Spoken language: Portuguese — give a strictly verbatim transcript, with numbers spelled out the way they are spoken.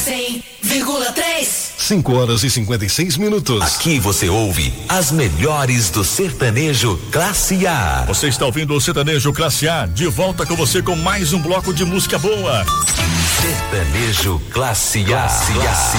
cem vírgula três. cinco horas e cinquenta e seis minutos. Aqui você ouve as melhores do sertanejo Classe A. Você está ouvindo o sertanejo Classe A, de volta com você com mais um bloco de música boa. Sertanejo Classe A. Classe A.